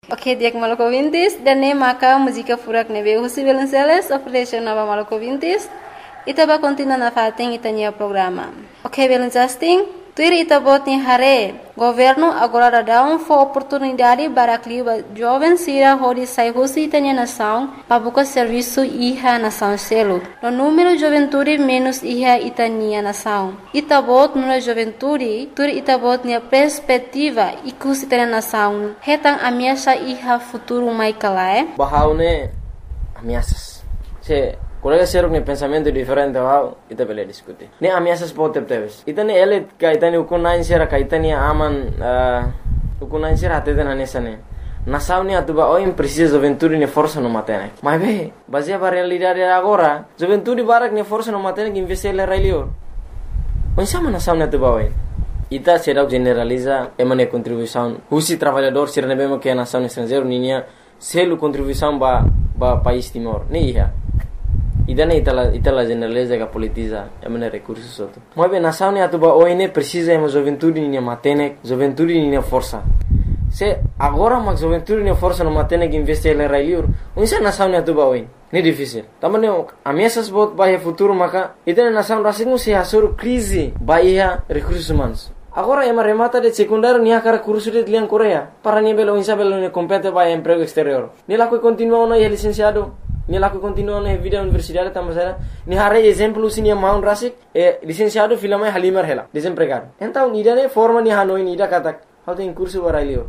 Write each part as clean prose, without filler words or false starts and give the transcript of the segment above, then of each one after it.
Ok, dia Maluku Vintis dan ne maka música furak nebe Husi Violonceles operation nova Maluku Vintis. Ita ba continua na fating itanya programa. Ok, Violoncesting. Tuir ita bot ni hare. Governo agora dá oportunidade para que os jovens sira hori sai Husi itanya nação para buscar serviço iha nação selo. No número juventude menos iha itania nação. Ita bot no juventude, tuir ita bot ni perspectiva ikus itanya nação. Hetang ameaça iha futuro mai kalae. Bahaune ameaças. Se colega seruk ni pensamento diferente wow, ita bele diskuti. Ne ameaças pode teves. Ita ne ele ka ita ne ukunain sera ka ita ne aman ukunain sera atete na nesane. Nação ne atuba oi precisa juventude ne força no matene. Mas be, baseia para realidade agora, juventude barak ne força no matene que investir le railio. Onde sama nação ne atuba oi. Ita será generaliza emane contribuição. Husi trabalhador ser ne bemo que nação estrangeiro ninia selo contribuição ba país Timor. Ne iha. Idane itala generaliza que politiza emane recursos outro. Mas bem, nação ne atuba oi ne precisa ema juventude ne matene, juventude ne força. Se agora mas juventude ne força no matene que investir le railio, onde nação ne atuba oi. Ne difícil. Também ameaças bot ba futuro maka itane nação rasing se hasur crise ba ia recursos humanos. Agora ema remata de secundário nia cara curso de lian Coreia para nível onde belo ne compete ba emprego exterior. Ni la que continua no licenciado. Ni la que continua na vida universidade tamasera ni hare exemplo sinia maun rasik licenciado filama halimar hela desempregado então ida ne forma ni hanoi ni ida katak how tem curso barailio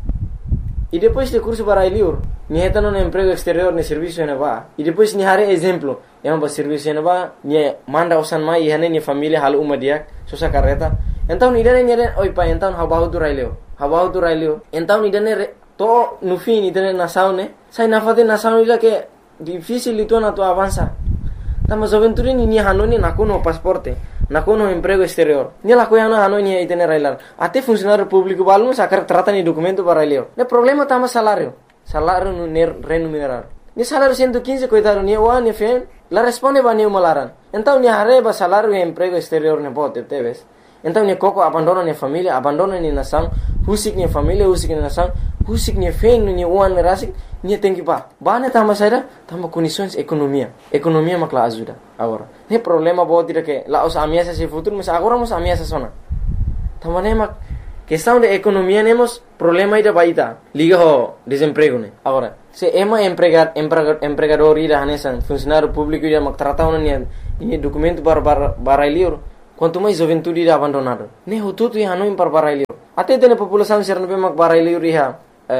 e depois de curso barailio ni etano no emprego exterior ne serviço ne ba e depois ni hare exemplo ba serviço ne ba ni manda usan mai hane ni família hal umadiak sosa carreta então ida ne oi pa então habahu tu railio então ida ne to no fim ida ne nação ne sai na fate nação ida que difícil itu na tu avança. Tama juventude ni hanoni nakuno pasporte, nakuno emprego exterior. Ni la coia na hanoni itene railar. Até funcionário público balmo sacar trata ni documento para railio. Ne problema tama salário no remunerado. Ni salário 115 coitado ni wa ni fen, la responde ba ni malaran. Então ni hareba salário e emprego exterior ne pote teves. Então ni coco abandona ni família, abandona ni nação, husik ni família, husik ni nação, husik ni fen ni uan rasik. Ni tem que ne tama saída, tama condições economia makla ajuda agora. Ne problema bo tira que lá os ameaças se futuro, mas agora nos ameaças sona. Tama ne mak questão de economia nemos problema ida baita, liga ho desemprego ne. Agora, se ema empregador ida hanesan funcionário público ida mak trata una ni documento para livro, quanto mais juventude ida abandonado. Ne hututu ia no para barailio. Até tem população ser no be mak barailio iha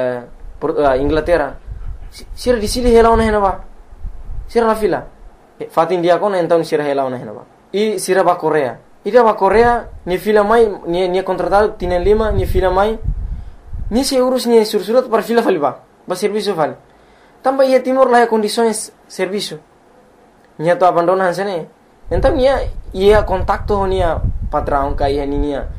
Inglaterra. Sira di sini hela ona henaba. Sira la fila. Fatin dia kona então sira hela ona henaba. I sira ba Korea. Ida ba Korea ni fila mai ni contratado tienen lima ni fila mai. Ni se urus ni sursurat para fila faliba. Ba serviço fal. Tamba ia Timor la condições serviço. Ni to abandona hansene. Então ia contacto nia patrão ka ia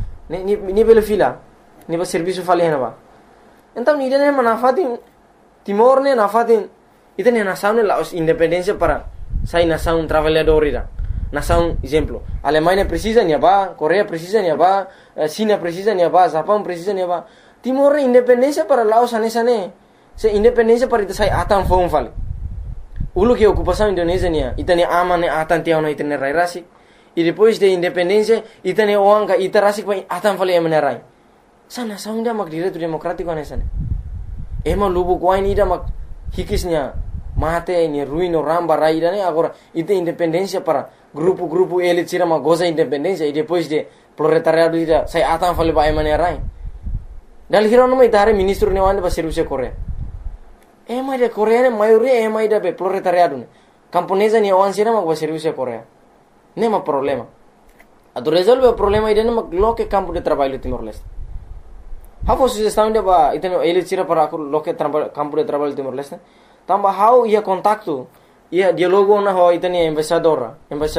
ni bela fila. Ni ba serviço fal henaba. Então ni dene manafatin Timor ne nafatin ita ne nação ne la independência para sai nação trabalhador ira. Nação exemplo, Alemanha precisa nia ba, Coreia precisa nia ba, China precisa nia ba, Japão precisa nia ba. Timor ne independência para Laos anesane. Se independência para ita sai atan fon fal. Ulu que ocupação Indonésia nia, ita ne aman ne atan tiao na ita ne rai rasik. E depois de independência ita ne oanga ita rasik pa atan fal emane rai. Sa nação dia mak direito democrático anesane. Ema lubu kuain ida mak hikisnya mate ni ruino ramba raida ne agora ite independência para grupo elit sira mak goza independência e depois de proletariado ida sai atan fale ba emane rai dal hirono mai tare ministro ne wande ba serviço Coreia ema de Coreia ne maioria ema ida be proletariado ne camponesa ne wan sira mak ba serviço Coreia ne ma problema ado resolve o problema ida ne mak loke campo de trabalho Timor-Leste. How sugestão de ba iteno ele tira para loke campo de trabalho Timor-Leste. Tamba how ia contacto, ia dialogo na ho iteni embaixador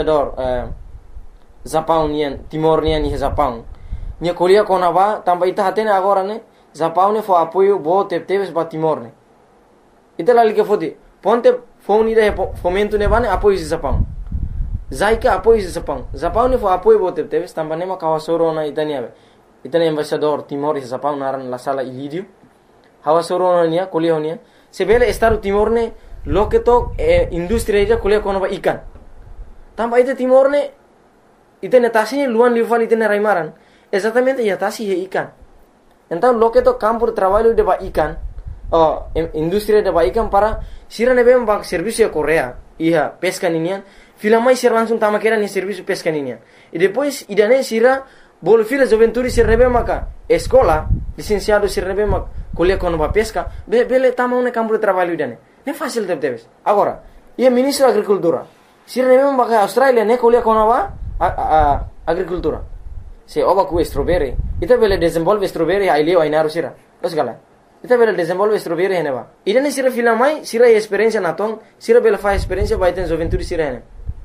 Japão nian Timor nian ni Japão. Nia kolia kona ba tamba ita hatene agora ne Japão ne fo apoio bo teves ba Timor ne. Ita la liga fodi ponte phone ida fomento ne bane apoio Japão. Zaika apoio Japão. Japão ne fo apoio bo teves tamba ne ma kawasoro na itani ave. Itani embaixador Timor e Japão naran la sala Ilidio. hawa soro nia kuliah nia sebele Estado Timor ne loke to industri aja kuliah kono ba ikan tamba ite Timor ne ite netasi luan lival ite ne raimaran exatamente ya tasi he ikan então loke to campo de trabalho de ba ikan industri de ba ikan para sira ne bem ba serviço Korea iya pesca ninian fila mais sira langsung tama kera ni serviço pesca ninian e depois idane sira bolo fila juventude sira ne bem maka escola licenciado sira ne bem maka kuliah kono ba pesca bele tama un campo de trabalho idane ne fácil debes agora ia ministro agricultura sira ne bem maka Australia ne kuliah kono ba agricultura se oba ku strawberry ita bele desenvolve strawberry ai leo ai naru sira osgala ita bele desenvolve strawberry heneba idane sira fila mai sira experiência natong sira bele fa experiência ba iten juventude sira hene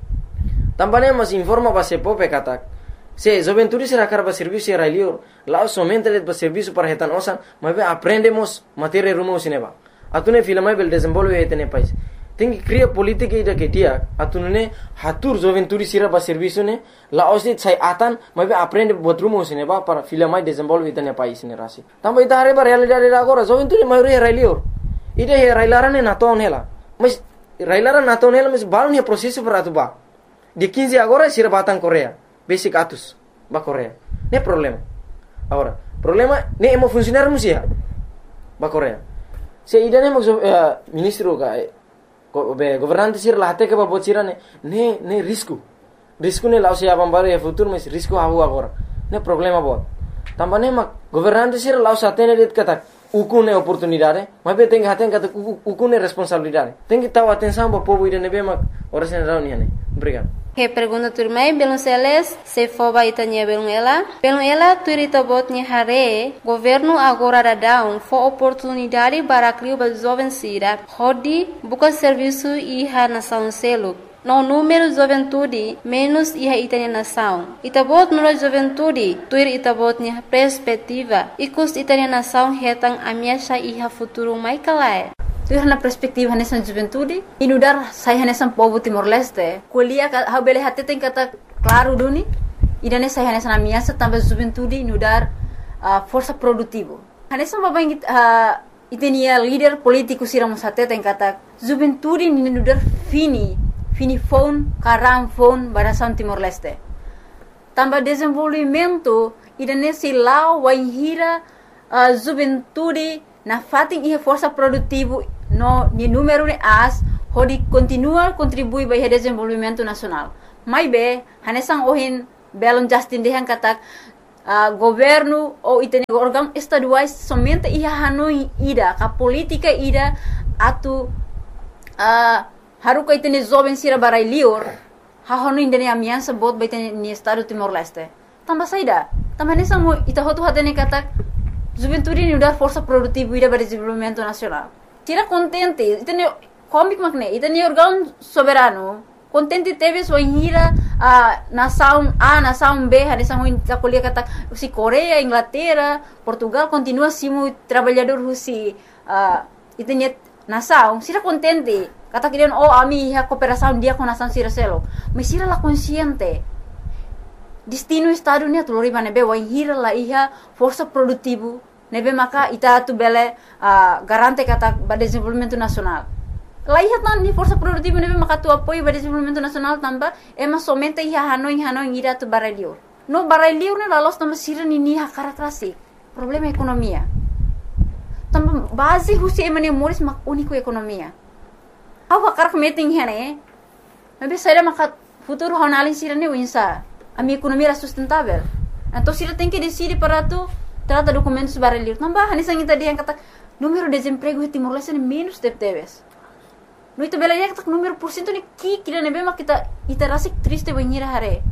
tambane mas informa ba se pope katak se juventude sira karba serviço sira leo lá somente de serviço para retan osan mas aprendemos matéria rumo sineba atune fila mai bele desenvolve etene país tem que criar política ida que dia atune hatur juventude sira ba serviço ne la osit sai atan mas aprende botrumo sineba para fila mai desenvolve etene país ne rasi tamba ita hare ba realidade agora juventude mai realior ida he railarane naton hela mas railara naton hela mas balon he processo para tu ba de 15 agora sira batang Korea basic atus ba Korea ne problema agora problema ne emo funcionar musia ba Korea se ida ne ministro ka governante sir la hate ke ba bocira ne risco ne lao se abambare futuro mas risco hawo agora ne problema bot tambane mak governante sir lao satene det kata ukune oportunidade mas be tem haten kata ukune responsabilidade tem que taw atenção ba povo ida ne be mak orasen rauni ne obrigado. Que pergunta turmai Belonceles se foba itanya belungela turita botnya hare governo agora dadão fo oportunidade para criar ba jovem sira hodi buka serviço iha nação selo no número juventude menos iha itanya nação itabot no juventude tuir itabotnya perspectiva ikus itanya nação hetang amiasha iha futuro mai kalai tuir na perspektiva nessa juventude inudar saya nessa povo Timor-Leste kuliah ha bele hate tem kata claro duni idane saya nessa amiasa tambah juventude inudar força produtivo nessa babang itenia líder político siramos hate tem kata juventude inudar fini phone karam phone barasan Timor-Leste tambah desenvolvimento idane silau waihira juventude na fating ia força produtivo no ni número de as hodi continua contribui para o desenvolvimento nacional mai be hanesang ohin belon Justin dehan katak governo ou itene órgão estaduais somente ia hanoi ida ka política ida atu haru ka itene jovem sira barai lior ha hanoi indene amiança bot ba itene ni estado Timor-Leste tamba saida tamba hanesang mo ita hotu hatene katak juventude ni dar força produtiva ida para desenvolvimento nacional tira contente itene comic makne itene órgão soberano contente teve sua hira nação A nação B hanesang ho kuliah kata si Korea Inglaterra Portugal continua simu trabalhador husi itene nação sira contente kata kirian ami ha cooperação dia com nação sira selo mas sira la consciente destino estado ni atulori bane be wai hira la iha força produtivo nebe maka ita tu bele garante kata ba desenvolvimento nacional la iha tan ni força produtivo nebe maka tu apoio ba desenvolvimento nacional tamba ema somente iha hanoi ira tu baralio no baralio ne la los tamba sira ni ha karakteristik problema ekonomia tamba base husi emane moris mak único ekonomia awa karak meeting hene nebe saira maka futuro honalin sira ne winsa a minha economia era sustentável. Então, se ela tem que decidir para tu trata documentos baralhos, não vai, nem sangue tadi yang kata número de desemprego em Timor-Leste menos tebes. No itu bela yang kata número porcento ni kira nebe mak kita iterasi triste banhira hare.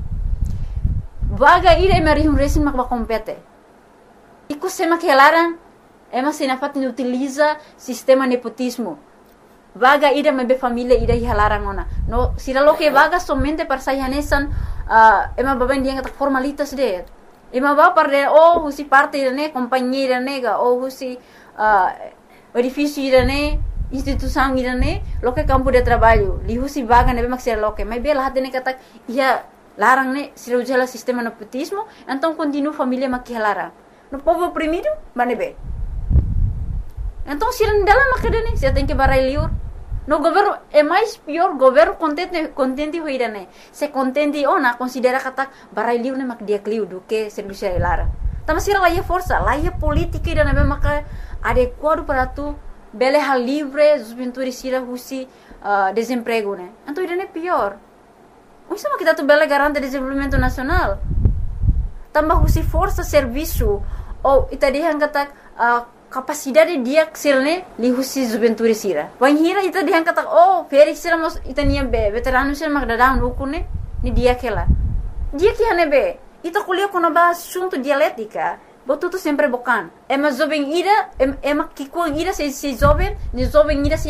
Vaga ira emari resin mak compete. Iku sema que elaran ema sinafat ni utiliza sistema nepotismo. Vaga ida mebe família ida hilarang ona. No sira lo que vaga somente para sayanesan ema baben dia kata formalitas de. Ema ba parde husi parte ne companhia nega husi edifício ne instituição ne lo que campo de trabalho. Li husi vaga nebe mak sira lo que mai bela hatene kata ia larang ne sira ujala sistema nepotismo, então continua família mak hilarang. No povo oprimido, manebe. Então, se não dela macadene, você tem que barai liur. No governo é mais pior, governo contente hoira né. Se contente ona considera kata barai liur né mak dia kliu do que serviço lara. Tama sira lá força, lá política ida né maka adequado para tu bele hal livre, juventude sira husi desemprego né. Então ida né pior. Isso kita tu bele garante desenvolvimento nacional. Tambah husi força serviço ou ita dihan kata capacidade dia ksirne li husi juventude sira. Wanhira ita dihan kata feri sira mos ita nia be veterano sira magdadam ukune ni dia kela. Dia que hane be ita kuliah kono ba assunto dialética. Botu tu sempre bokan. Ema jovem ira ema kikuang ira se jovem, ni jovem ira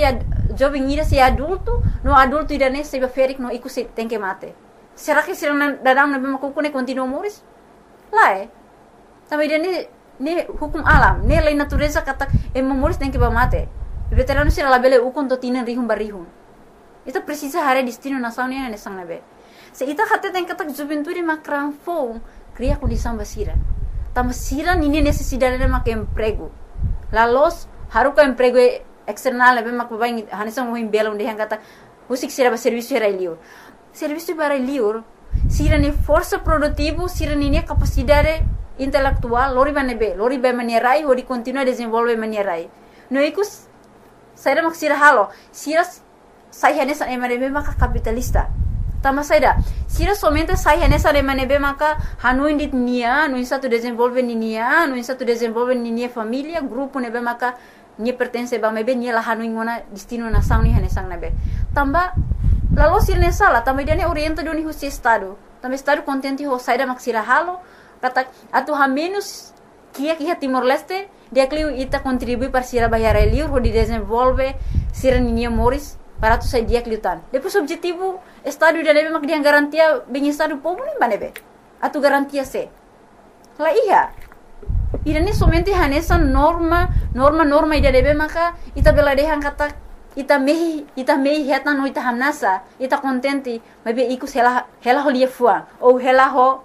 se adulto, no adulto ira ne se ferik no iku se tem que mate. Será que sira dadam na be makukune continua moris? Lá Também dia ni hukum alam, ni lei natureza kata moris tem que mate. Veterano sira labele ukon to tinan rihum barihum. Ita precisa hare destino nação ni sang nabe. Se ita kata tem kata juventude makran fong cria condição basira. Tama sira nini necessidade de mak emprego. Lalos haruka emprego external nabe mak babai hanisang mohim belum de kata usik sira ba serviço era liur. Serviço para liur sira ni força produtivo, sira ni capacidade intelectual, lori ba manierai, hodi continua desenvolve manierai. No ikus, saya mak sira halo, sira saya nesa emanebe maka capitalista. Tama saya sira somente saya nesa emanebe maka hanuin dit nia, no satu desenvolve nia, no satu desenvolve nia família, grupo nebe maka nia pertence ba mebe nia la hanuin ngona destino nação ni hanesang nebe. Tamba lalu sira nesa la, tamba dia orienta doni husi estado. Tamba estado contente ho saya mak sira halo. Kata atu ha menos kia Timor Leste dia kliu ita contribui para sira bayar liur ho di desenvolve sira ninia moris para tu sai dia kliutan. Depois objetivo estado dia lebe mak dia garantia bem estado povo nem banebe. Atu garantia se. La iya. Ida ni somente hanesa norma ida lebe maka ita bela dehan kata ita mehi heta no ita hamnasa ita contente mabe ikus hela ho lia fuang ou hela ho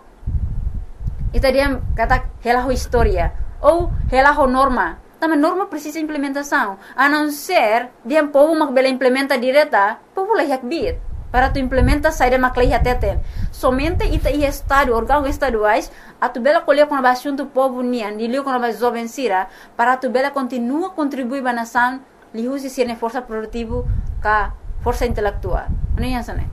ita dia kata hela ho história ou hela ho norma. Também norma precisa implementação. A não ser dia povo mak bela implementa direta, povo lah yak bit. Para tu implementa saída mak lah teten. Somente ita estado, órgão estaduais, a tu bela colher com a assunto povo nian, de liu com a jovem sira, para tu bela continua contribuir ba nação, li usi sirne força produtivo ka força intelectual. Ano yan sana?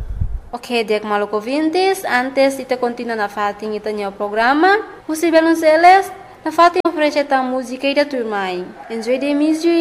Ok, diak maluco ouvintes, antes ita continua na fating ita niya programa. Husi Belonceles, na fating oferece ta música ida turmai. Enjoy the music.